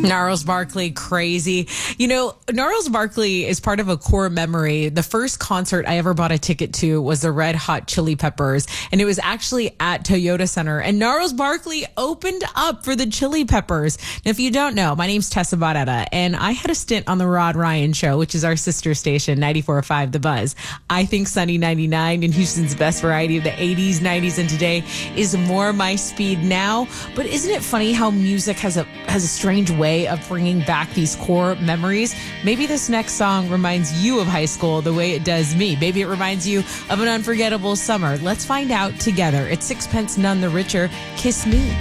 Gnarls Barkley, crazy. You know, Gnarls Barkley is part of a core memory. The first concert I ever bought a ticket to was the Red Hot Chili Peppers, and it was actually at Toyota Center. And Gnarls Barkley opened up for the Chili Peppers. Now, if you don't know, my name's Tessa Barretta, and I had a stint on the Rod Ryan Show, which is our sister station, 94.5 The Buzz. I think Sunny 99 and Houston's best variety of the 80s, 90s, and today is more my speed now. But isn't it funny how music has a strange way of bringing back these core memories? Maybe this next song reminds you of high school the way it does me. Maybe it reminds you of an unforgettable summer. Let's find out together. It's Sixpence None the Richer. Kiss Me.